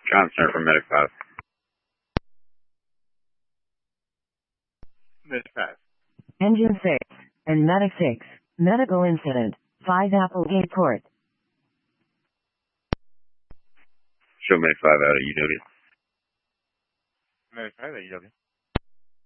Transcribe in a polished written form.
John Center from Medic 5. Medic 5. Engine 6 and Medic 6. Medical incident. 5 Applegate Court. Show Medic 5 out at UW. Medic 5 at UW.